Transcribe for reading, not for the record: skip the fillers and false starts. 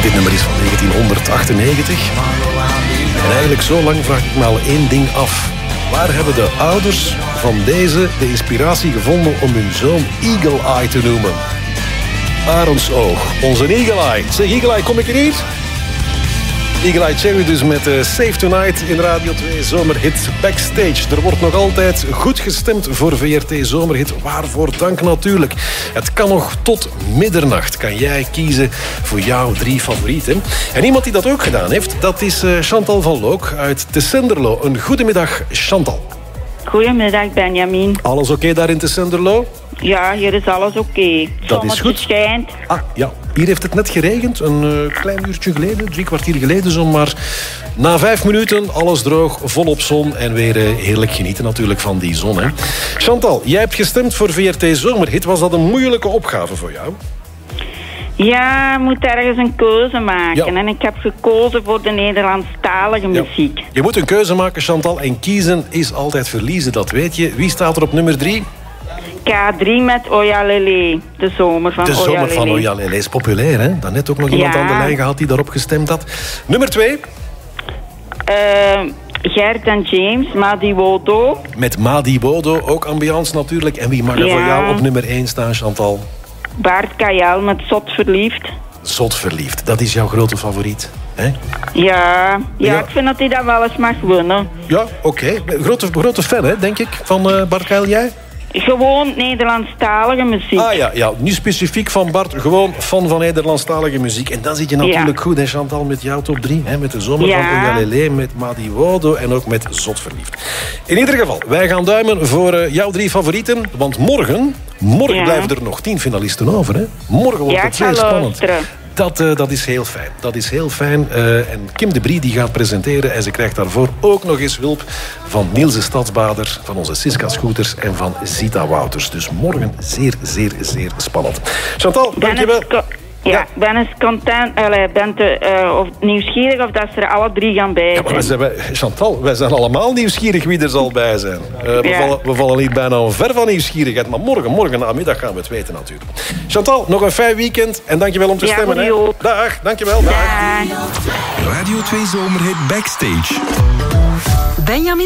Dit nummer is van 1998. En eigenlijk zo lang vraag ik me al één ding af. Waar hebben de ouders van deze de inspiratie gevonden om hun zoon Eagle Eye te noemen? Arendsoog, onze Eagle Eye. Zeg Eagle Eye, kom ik er hier? Eagle Eye Cherry dus met Save Tonight in Radio 2 Zomerhit Backstage. Er wordt nog altijd goed gestemd voor VRT Zomerhit. Waarvoor dank natuurlijk. Het kan nog tot middernacht. Kan jij kiezen voor jouw 3 favorieten. En iemand die dat ook gedaan heeft, dat is Chantal van Look uit Tessenderlo. Een goedemiddag, Chantal. Goedemiddag, Benjamin. Alles oké daar in Tessenderlo? Ja, hier is alles oké. Dat is goed. Schijnt. Ah, ja. Hier heeft het net geregend. Een klein uurtje geleden, 3 kwartier geleden zo. Maar na 5 minuten, alles droog, volop zon. En weer heerlijk genieten natuurlijk van die zon. Hè. Chantal, jij hebt gestemd voor VRT Zomerhit. Was dat een moeilijke opgave voor jou? Ja, je moet ergens een keuze maken. Ja. En ik heb gekozen voor de Nederlandstalige muziek. Je moet een keuze maken, Chantal. En kiezen is altijd verliezen, dat weet je. Wie staat er op nummer 3? K3 met Oyalele. De zomer van Oyalele. De zomer van Oyalele is populair, hè? Daarnet ook nog iemand aan de lijn gehad die daarop gestemd had. Nummer 2? Gert en James, Madi Wodo. Met Madi Wodo, ook ambiance natuurlijk. En wie mag er voor jou op nummer 1 staan, Chantal? Bart Kajal met Zot Verliefd. Zot Verliefd, dat is jouw grote favoriet, hè? Ja, ik vind dat hij dat wel eens mag winnen. Ja, oké. Grote fan, hè, denk ik, van Bart Kajal, jij? Gewoon Nederlandstalige muziek. Ah ja, niet specifiek van Bart, gewoon fan van Nederlandstalige muziek. En dan zit je natuurlijk goed, hè, Chantal, met jouw top 3. Hè, met de zomer van Oyalele, met Madi Wodo en ook met Zot Verliefd. In ieder geval, wij gaan duimen voor jouw 3 favorieten. Want morgen blijven er nog 10 finalisten over. Hè. Morgen wordt het zeer spannend. Dat is heel fijn. Dat is heel fijn. En Kim de Brie die gaat presenteren. En ze krijgt daarvoor ook nog eens hulp van Niels de Stadsbader, van onze Siska Scooters en van Zita Wouters. Dus morgen zeer, zeer, zeer spannend. Chantal, dankjewel. Ik ben eens content, of nieuwsgierig of dat ze er alle 3 gaan bij zijn. Ja, maar Chantal, wij zijn allemaal nieuwsgierig wie er zal bij zijn. We vallen niet bijna ver van nieuwsgierigheid. Maar morgen namiddag gaan we het weten natuurlijk. Chantal, nog een fijn weekend en dankjewel om te stemmen. Hè. Dag, dankjewel. Dag. Radio 2 Zomerhit Backstage. Benjamin